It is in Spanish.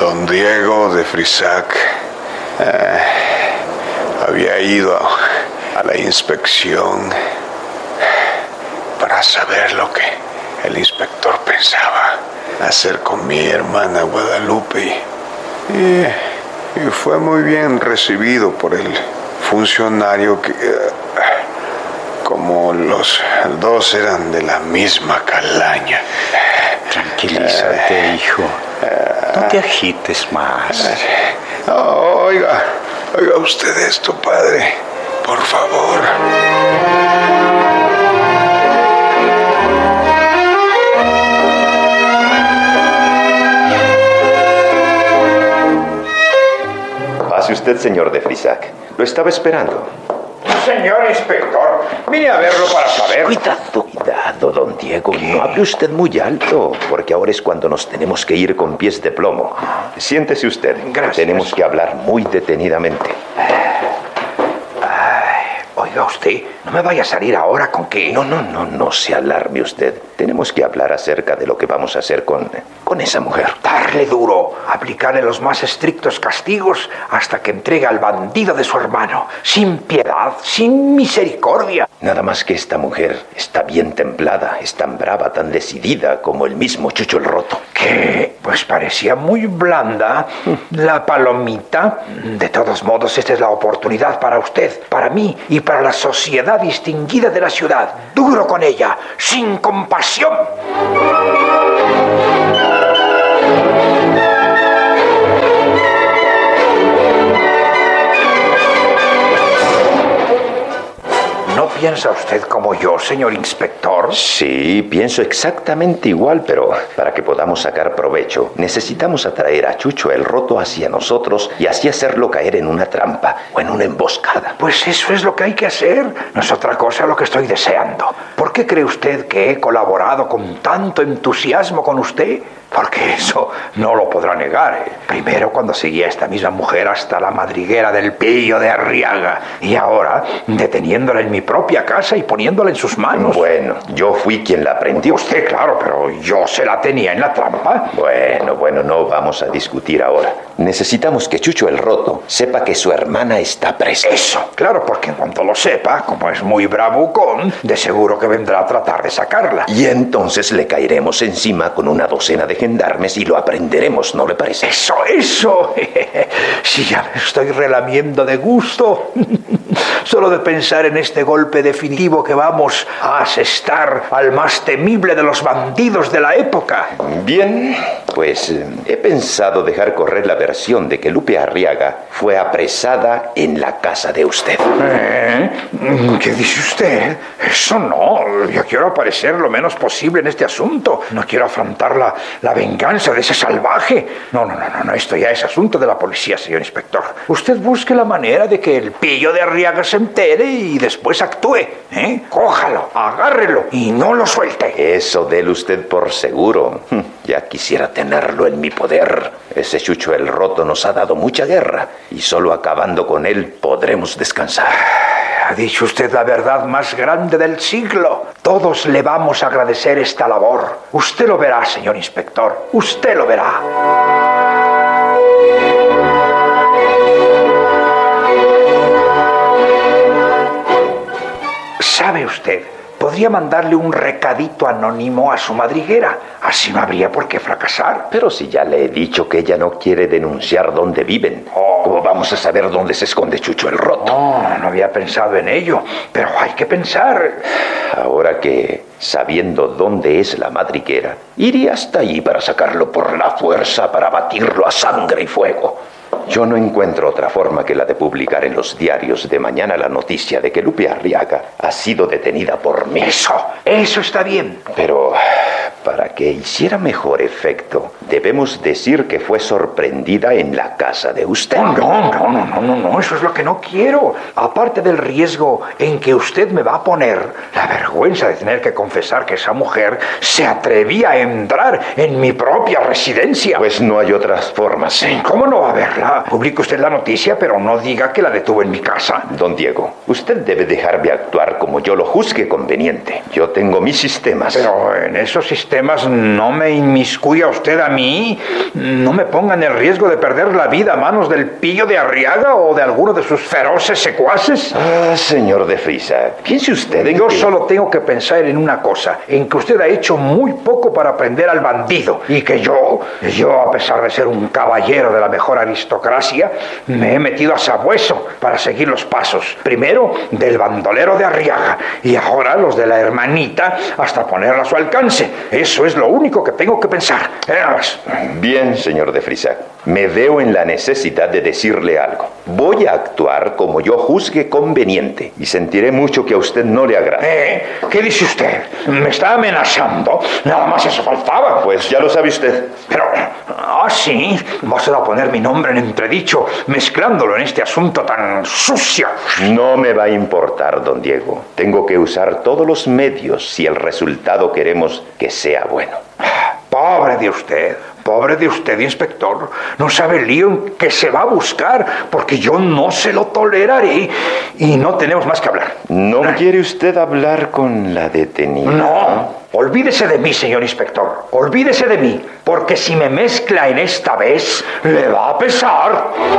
Don Diego de Frisac había ido a la inspección para saber lo que el inspector pensaba hacer con mi hermana Guadalupe. Y fue muy bien recibido por el funcionario que, como los dos eran de la misma calaña. Tranquilízate, hijo. No te agites más. Oiga usted esto, padre. Por favor. Pase usted, señor de Frisac. Lo estaba esperando. Señor inspector, vine a verlo para saber... Cuidado, don Diego. ¿Qué? No hable usted muy alto, porque ahora es cuando nos tenemos que ir con pies de plomo. Siéntese usted. Gracias. Tenemos que hablar muy detenidamente. Oiga usted, no me vaya a salir ahora con que... No se alarme usted. Tenemos que hablar acerca de lo que vamos a hacer con esa mujer. Darle duro, aplicarle los más estrictos castigos hasta que entregue al bandido de su hermano, sin piedad, sin misericordia. Nada más que esta mujer está bien templada, es tan brava, tan decidida como el mismo Chucho el Roto. ¿Qué? Pues parecía muy blanda la palomita. De todos modos, esta es la oportunidad para usted, para mí y para la sociedad distinguida de la ciudad. Duro con ella, sin compasión. ¿No piensa usted como yo, señor inspector? Sí, pienso exactamente igual, pero para que podamos sacar provecho, necesitamos atraer a Chucho el Roto hacia nosotros y así hacerlo caer en una trampa o en una emboscada. Pues eso es lo que hay que hacer. No es otra cosa lo que estoy deseando. ¿Por qué cree usted que he colaborado con tanto entusiasmo con usted? Porque eso no lo podrá negar. Primero cuando seguía a esta misma mujer hasta la madriguera del Pillo de Arriaga. Y ahora deteniéndola en mi propia casa y poniéndola en sus manos. Bueno, yo fui quien la prendió. Usted, claro, pero yo se la tenía en la trampa. Bueno, no vamos a discutir ahora. Necesitamos que Chucho el Roto sepa que su hermana está presa. Eso, claro, porque en cuanto lo sepa, como es muy bravucón, de seguro que vendrá a tratar de sacarla. Y entonces le caeremos encima con una docena de gendarmes y lo aprenderemos, ¿no le parece? Eso. Sí, ya me estoy relamiendo de gusto. Solo de pensar en este golpe definitivo que vamos a asestar al más temible de los bandidos de la época. Bien, pues he pensado dejar correr la versión de que Lupe Arriaga fue apresada en la casa de usted. ¿Qué dice usted? Eso no. Yo quiero aparecer lo menos posible en este asunto. No quiero afrontar la venganza de ese salvaje. No. Esto ya es asunto de la policía, señor inspector. Usted busque la manera de que el Pillo de Arriaga se entere y después actúe. Cójalo, agárrelo y no lo suelte. Eso déle usted por seguro. Ya quisiera tenerlo en mi poder. Ese Chucho el Roto nos ha dado mucha guerra y solo acabando con él podremos descansar. Ha dicho usted la verdad más grande del siglo. Todos le vamos a agradecer esta labor. Usted lo verá, señor inspector. Usted lo verá. ¿Sabe usted? Podría mandarle un recadito anónimo a su madriguera. Así no habría por qué fracasar. Pero si ya le he dicho que ella no quiere denunciar dónde viven, ¿cómo vamos a saber dónde se esconde Chucho el Roto? No había pensado en ello, pero hay que pensar. Ahora que, sabiendo dónde es la madriguera, iría hasta allí para sacarlo por la fuerza, para batirlo a sangre y fuego. Yo no encuentro otra forma que la de publicar en los diarios de mañana la noticia de que Lupe Arriaga ha sido detenida por mí. Eso está bien. Pero para que hiciera mejor efecto, debemos decir que fue sorprendida en la casa de usted. No, eso es lo que no quiero. Aparte del riesgo en que usted me va a poner, la vergüenza de tener que confesar que esa mujer se atrevía a entrar en mi propia residencia. Pues no hay otras formas. ¿Cómo no va a haberla? Publique usted la noticia, pero no diga que la detuvo en mi casa. Don Diego, usted debe dejarme actuar como yo lo juzgue conveniente. Yo tengo mis sistemas. Pero en esos sistemas temas no me inmiscuya usted a mí. No me ponga en el riesgo de perder la vida a manos del pillo de Arriaga o de alguno de sus feroces secuaces. Ah, señor de Frisa, piense usted en Yo que... solo tengo que pensar en una cosa, en que usted ha hecho muy poco para prender al bandido y que yo, a pesar de ser un caballero de la mejor aristocracia, me he metido a sabueso para seguir los pasos. Primero del bandolero de Arriaga y ahora los de la hermanita hasta ponerla a su alcance. Eso es lo único que tengo que pensar. Bien, señor de Frisa, me veo en la necesidad de decirle algo. Voy a actuar como yo juzgue conveniente y sentiré mucho que a usted no le agrade. ¿Qué dice usted? ¿Me está amenazando? Nada más eso faltaba. Pues ya lo sabe usted. Pero, sí, vas a poner mi nombre en entredicho, mezclándolo en este asunto tan sucio. No me va a importar, don Diego. Tengo que usar todos los medios si el resultado queremos que sea bueno. Pobre de usted, inspector. No sabe el lío en que se va a buscar, porque yo no se lo toleraré y no tenemos más que hablar. ¿No quiere usted hablar con la detenida? No, olvídese de mí, señor inspector. Olvídese de mí, porque si me mezcla en esta vez, le va a pesar.